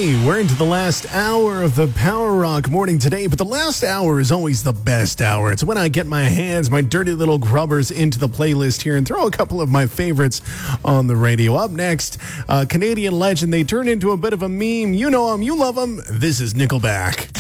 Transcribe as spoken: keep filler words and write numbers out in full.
Okay, we're into the last hour of the Power Rock Morning today, but the last hour is always the best hour. It's when I get my hands, my dirty little grubbers, into the playlist here and throw a couple of my favorites on the radio. Up next, uh, Canadian legend. They turn into a bit of a meme. You know them, you love them. This is Nickelback.